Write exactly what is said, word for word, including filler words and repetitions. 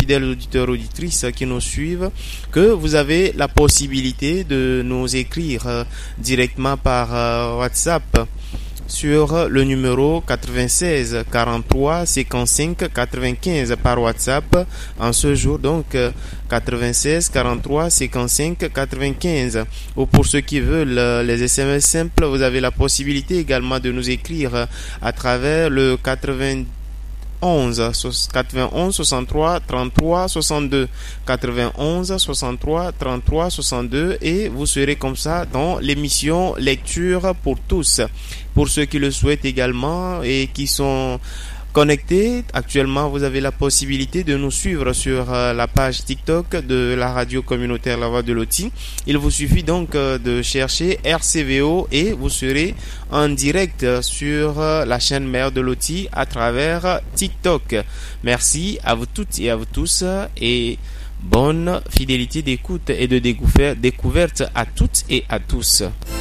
fidèles auditeurs auditrices qui nous suivent que vous avez la possibilité de nous écrire euh, directement par euh, WhatsApp sur le numéro quatre-vingt-seize quarante-trois cinquante-cinq quatre-vingt-quinze par WhatsApp en ce jour, donc quatre-vingt-seize quarante-trois cinquante-cinq quatre-vingt-quinze. Ou pour ceux qui veulent les S M S simples, vous avez la possibilité également de nous écrire à travers le quatre-vingt-onze soixante-trois trente-trois soixante-deux quatre-vingt-onze soixante-trois trente-trois soixante-deux, et vous serez comme ça dans l'émission Lecture pour tous. Pour ceux qui le souhaitent également et qui sont connectés, actuellement vous avez la possibilité de nous suivre sur euh, la page TikTok de la radio communautaire La Voix de Loti. Il vous suffit donc euh, de chercher R C V O et vous serez en direct sur euh, la chaîne mère de Loti à travers TikTok. Merci à vous toutes et à vous tous, et bonne fidélité d'écoute et de découverte à toutes et à tous.